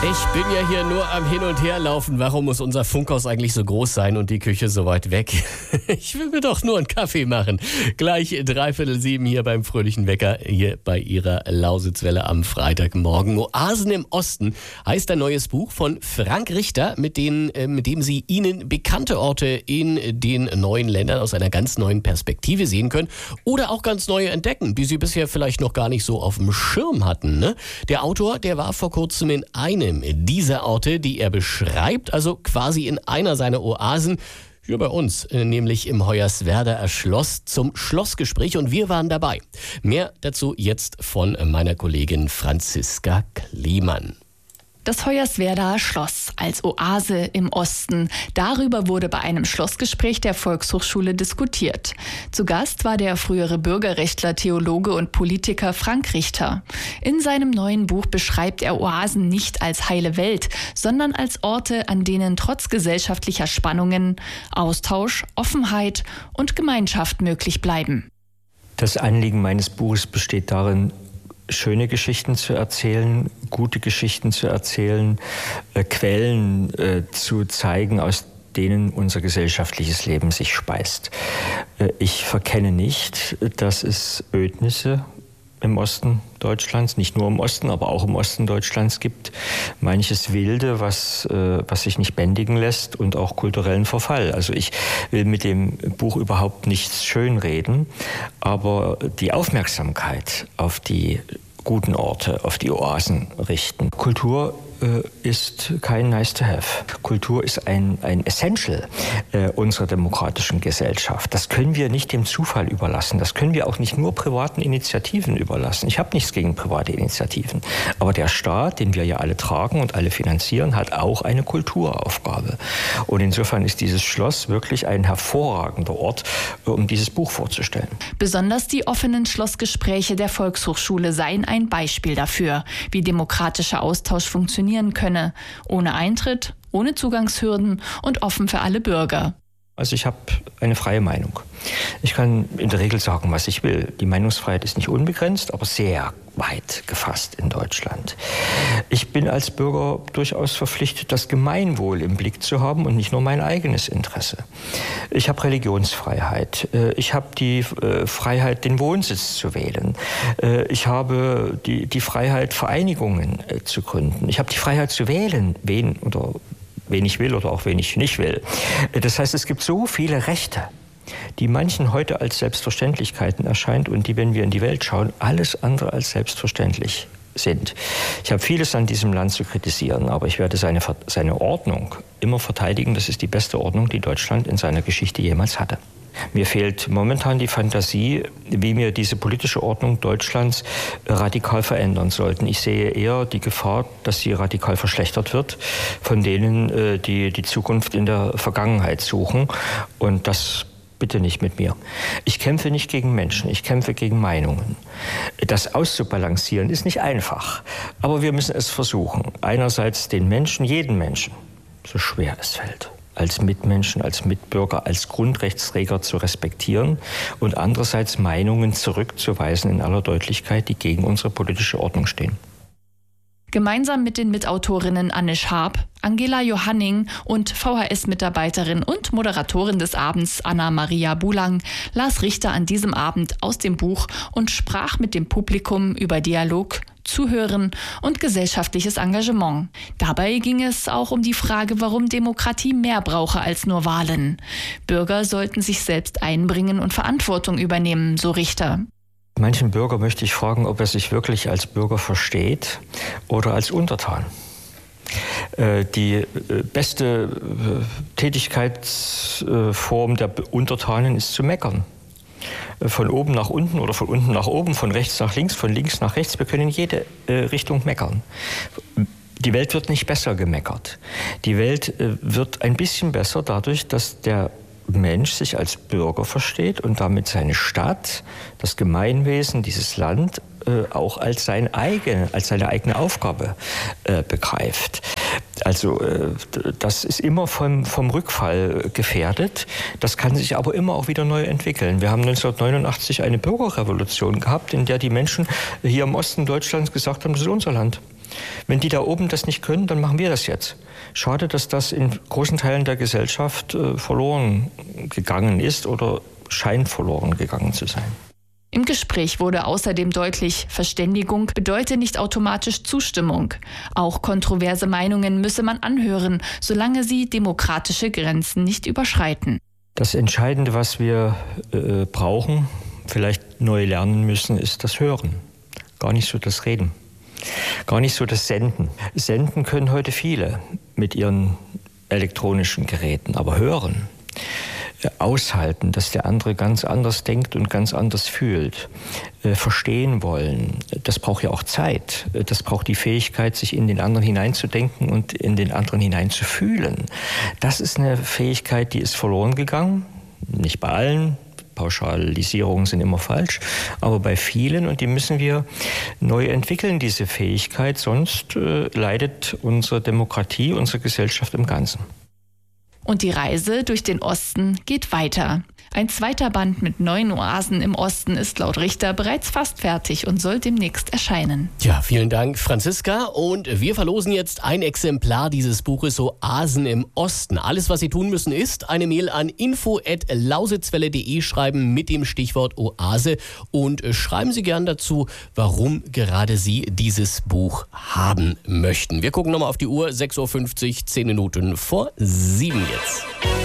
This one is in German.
Ich bin ja hier nur am Hin- und Herlaufen. Warum muss unser Funkhaus eigentlich so groß sein und die Küche so weit weg? Ich will mir doch nur einen Kaffee machen. Gleich 6:45 hier beim Fröhlichen Wecker, hier bei Ihrer Lausitzwelle am Freitagmorgen. Oasen im Osten heißt ein neues Buch von Frank Richter, mit dem Sie Ihnen bekannte Orte in den neuen Ländern aus einer ganz neuen Perspektive sehen können oder auch ganz neue entdecken, die Sie bisher vielleicht noch gar nicht so auf dem Schirm hatten. Ne? Der Autor, der war vor kurzem in einem dieser Orte, die er beschreibt, also quasi in einer seiner Oasen, hier bei uns, nämlich im Hoyerswerdaer Schloss, zum Schlossgespräch, und wir waren dabei. Mehr dazu jetzt von meiner Kollegin Franziska Kleemann. Das Hoyerswerdaer Schloss als Oase im Osten. Darüber wurde bei einem Schlossgespräch der Volkshochschule diskutiert. Zu Gast war der frühere Bürgerrechtler, Theologe und Politiker Frank Richter. In seinem neuen Buch beschreibt er Oasen nicht als heile Welt, sondern als Orte, an denen trotz gesellschaftlicher Spannungen Austausch, Offenheit und Gemeinschaft möglich bleiben. Das Anliegen meines Buches besteht darin, schöne Geschichten zu erzählen, gute Geschichten zu erzählen, Quellen zu zeigen, aus denen unser gesellschaftliches Leben sich speist. Ich verkenne nicht, dass es Ödnisse im Osten Deutschlands, nicht nur im Osten, aber auch im Osten Deutschlands gibt. Manches Wilde, was sich nicht bändigen lässt, und auch kulturellen Verfall. Also ich will mit dem Buch überhaupt nichts schönreden, aber die Aufmerksamkeit auf die guten Orte, auf die Oasen richten. Kultur ist kein nice to have. Kultur ist ein Essential unserer demokratischen Gesellschaft. Das können wir nicht dem Zufall überlassen. Das können wir auch nicht nur privaten Initiativen überlassen. Ich habe nichts gegen private Initiativen. Aber der Staat, den wir ja alle tragen und alle finanzieren, hat auch eine Kulturaufgabe. Und insofern ist dieses Schloss wirklich ein hervorragender Ort, um dieses Buch vorzustellen. Besonders die offenen Schlossgespräche der Volkshochschule seien ein Beispiel dafür, wie demokratischer Austausch funktionieren könne, ohne Eintritt, ohne Zugangshürden und offen für alle Bürger. Also ich habe eine freie Meinung. Ich kann in der Regel sagen, was ich will. Die Meinungsfreiheit ist nicht unbegrenzt, aber sehr weit gefasst in Deutschland. Ich bin als Bürger durchaus verpflichtet, das Gemeinwohl im Blick zu haben und nicht nur mein eigenes Interesse. Ich habe Religionsfreiheit. Ich habe die Freiheit, den Wohnsitz zu wählen. Ich habe die Freiheit, Vereinigungen zu gründen. Ich habe die Freiheit zu wählen, wen ich will oder auch wen ich nicht will. Das heißt, es gibt so viele Rechte, die manchen heute als Selbstverständlichkeiten erscheint und die, wenn wir in die Welt schauen, alles andere als selbstverständlich sind. Ich habe vieles an diesem Land zu kritisieren, aber ich werde seine Ordnung immer verteidigen. Das ist die beste Ordnung, die Deutschland in seiner Geschichte jemals hatte. Mir fehlt momentan die Fantasie, wie wir diese politische Ordnung Deutschlands radikal verändern sollten. Ich sehe eher die Gefahr, dass sie radikal verschlechtert wird von denen, die die Zukunft in der Vergangenheit suchen. Und das bitte nicht mit mir. Ich kämpfe nicht gegen Menschen, ich kämpfe gegen Meinungen. Das auszubalancieren ist nicht einfach, aber wir müssen es versuchen. Einerseits den Menschen, jeden Menschen, so schwer es fällt, als Mitmenschen, als Mitbürger, als Grundrechtsträger zu respektieren und andererseits Meinungen zurückzuweisen in aller Deutlichkeit, die gegen unsere politische Ordnung stehen. Gemeinsam mit den Mitautorinnen Anne Scharp, Angela Johanning und VHS-Mitarbeiterin und Moderatorin des Abends Anna-Maria Bulang las Richter an diesem Abend aus dem Buch und sprach mit dem Publikum über Dialog, Zuhören und gesellschaftliches Engagement. Dabei ging es auch um die Frage, warum Demokratie mehr brauche als nur Wahlen. Bürger sollten sich selbst einbringen und Verantwortung übernehmen, so Richter. Manchen Bürger möchte ich fragen, ob er sich wirklich als Bürger versteht oder als Untertan. Die beste Tätigkeitsform der Untertanen ist zu meckern. Von oben nach unten oder von unten nach oben, von rechts nach links, von links nach rechts. Wir können in jede Richtung meckern. Die Welt wird nicht besser gemeckert. Die Welt wird ein bisschen besser dadurch, dass der Mensch sich als Bürger versteht und damit seine Stadt, das Gemeinwesen, dieses Land auch als seine eigene Aufgabe begreift. Also das ist immer vom Rückfall gefährdet. Das kann sich aber immer auch wieder neu entwickeln. Wir haben 1989 eine Bürgerrevolution gehabt, in der die Menschen hier im Osten Deutschlands gesagt haben, das ist unser Land. Wenn die da oben das nicht können, dann machen wir das jetzt. Schade, dass das in großen Teilen der Gesellschaft verloren gegangen ist oder scheint verloren gegangen zu sein. Im Gespräch wurde außerdem deutlich, Verständigung bedeutet nicht automatisch Zustimmung. Auch kontroverse Meinungen müsse man anhören, solange sie demokratische Grenzen nicht überschreiten. Das Entscheidende, was wir brauchen, vielleicht neu lernen müssen, ist das Hören. Gar nicht so das Reden. Gar nicht so das Senden. Senden können heute viele mit ihren elektronischen Geräten, aber hören, aushalten, dass der andere ganz anders denkt und ganz anders fühlt, verstehen wollen, das braucht ja auch Zeit. Das braucht die Fähigkeit, sich in den anderen hineinzudenken und in den anderen hineinzufühlen. Das ist eine Fähigkeit, die ist verloren gegangen, nicht bei allen. Pauschalisierungen sind immer falsch, aber bei vielen, und die müssen wir neu entwickeln, diese Fähigkeit, sonst leidet unsere Demokratie, unsere Gesellschaft im Ganzen. Und die Reise durch den Osten geht weiter. Ein zweiter Band mit 9 Oasen im Osten ist laut Richter bereits fast fertig und soll demnächst erscheinen. Ja, vielen Dank, Franziska. Und wir verlosen jetzt ein Exemplar dieses Buches Oasen im Osten. Alles, was Sie tun müssen, ist eine Mail an info@lausitzwelle.de schreiben mit dem Stichwort Oase und schreiben Sie gern dazu, warum gerade Sie dieses Buch haben möchten. Wir gucken nochmal auf die Uhr, 6:50 Uhr, 10 Minuten vor 7 jetzt.